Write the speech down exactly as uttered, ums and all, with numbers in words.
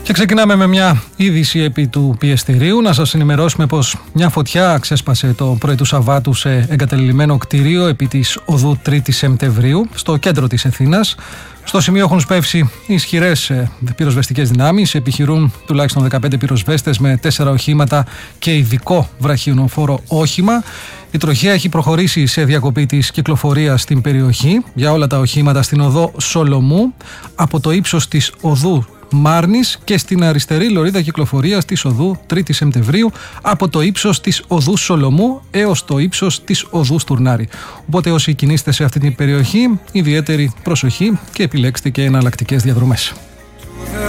Και ξεκινάμε με μια είδηση επί του πιεστηρίου. Να σας ενημερώσουμε πως μια φωτιά ξέσπασε το πρωί του Σαββάτου σε εγκαταλειμμένο κτίριο επί της οδού τρίτη Σεπτεμβρίου, στο κέντρο της Αθήνας. Στο σημείο έχουν σπεύσει ισχυρές πυροσβεστικές δυνάμεις. Επιχειρούν τουλάχιστον δεκαπέντε πυροσβέστες με τέσσερα οχήματα και ειδικό βραχιονοφόρο όχημα. Η τροχαία έχει προχωρήσει σε διακοπή της κυκλοφορίας στην περιοχή για όλα τα οχήματα στην οδό Σολομού από το ύψος της οδού Μάρνης και στην αριστερή λωρίδα κυκλοφορίας της οδού τρίτη Σεπτεμβρίου από το ύψος της οδού Σολομού έως το ύψος της οδού Στουρνάρη. Οπότε όσοι κινείστε σε αυτή την περιοχή, ιδιαίτερη προσοχή και επιλέξτε και εναλλακτικές διαδρομές.